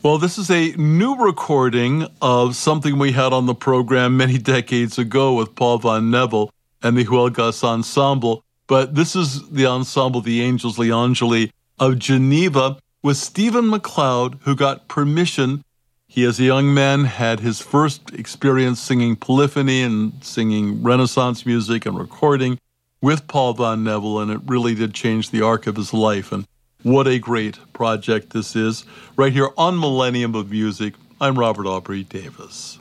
Well, this is a new recording of something we had on the program many decades ago with Paul Van Neville and the Huelgas Ensemble. But this is the ensemble, the Angels Gli Angeli of Geneva, with Stephen MacLeod, who got permission. He, as a young man, had his first experience singing polyphony and singing Renaissance music and recording with Paul Van Neville, and it really did change the arc of his life. And what a great project this is. Right here on Millennium of Music, I'm Robert Aubrey Davis.